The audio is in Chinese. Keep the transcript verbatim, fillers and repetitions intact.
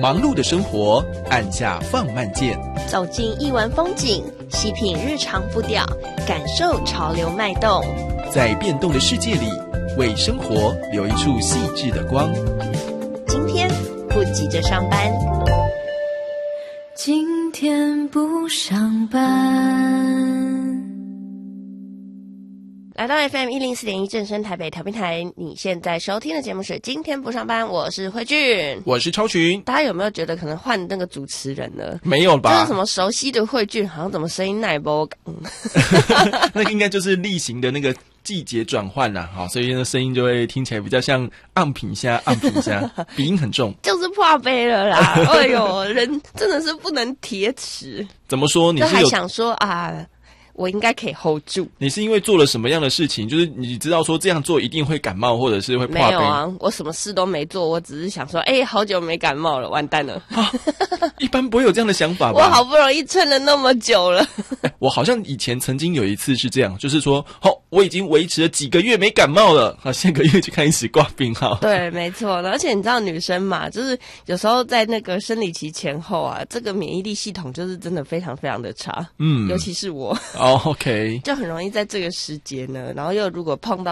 忙碌的生活，按下放慢键， 走进艺文风景，细品日常步调，感受潮流脉动， 在变动的世界里，为生活留一处细致的光。 今天不急着上班， 今天不上班。 来到 F M 一零四点一正声台北调频台，你现在收听的节目是今天不上班，我是慧俊， 我是超群。 大家有没有觉得可能换那个主持人了？ 没有吧？ 就是什么熟悉的慧俊，好像怎么声音奶波感？ 那个应该就是例行的那个季节转换啦，好，所以那声音就会听起来比较像暗平虾，暗平虾，鼻音很重， 就是破杯了啦！哎呦，人真的是不能铁齿。 怎么说？你是有就还想说啊？我应该可以 hold 住。 你是因为做了什么样的事情？就是你知道说这样做一定会感冒，或者是会破杯？ 没有啊，我什么事都没做，我只是想说，哎、欸，好久没感冒了，完蛋了。 啊、一般不会有这样的想法吧？ 我好不容易撑了那么久了。 欸、我好像以前曾经有一次是这样，就是说，哦，我已经维持了几个月没感冒了，啊，下个月就开始挂病号。 对，没错。而且你知道女生嘛，就是有时候在那个生理期前后啊，这个免疫力系统就是真的非常非常的差。嗯，尤其是我。 哦、oh, ，OK， 就很容易在这个时节呢，然后又如果碰到